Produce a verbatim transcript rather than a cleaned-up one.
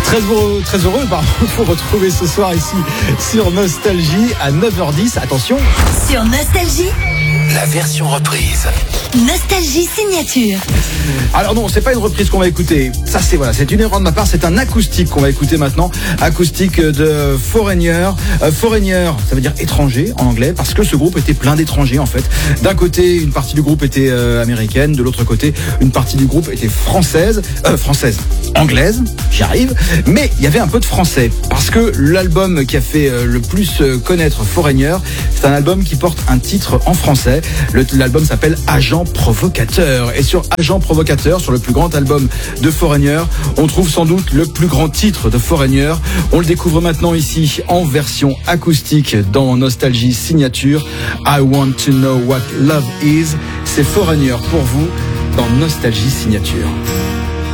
Très heureux, très heureux pardon, de vous retrouver ce soir ici sur Nostalgie à neuf heures dix. Attention. Sur Nostalgie, la version reprise. Nostalgie signature. Alors non, c'est pas une reprise qu'on va écouter. Ça c'est voilà, c'est une erreur de ma part. C'est un acoustique qu'on va écouter maintenant. Acoustique de Foreigner. Euh, Foreigner, ça veut dire étranger en anglais, parce que ce groupe était plein d'étrangers en fait. D'un côté, une partie du groupe était euh, américaine. De l'autre côté, une partie du groupe était française, euh, française, anglaise. J'y arrive. Mais il y avait un peu de français, parce que l'album qui a fait euh, le plus euh, connaître Foreigner, c'est un album qui porte un titre en français. Le, l'album s'appelle Agent Provocateur. Et sur Agent Provocateur, sur le plus grand album de Foreigner, on trouve sans doute le plus grand titre de Foreigner. On le découvre maintenant ici en version acoustique dans Nostalgie Signature. I Want to Know What Love Is. C'est Foreigner pour vous dans Nostalgie Signature.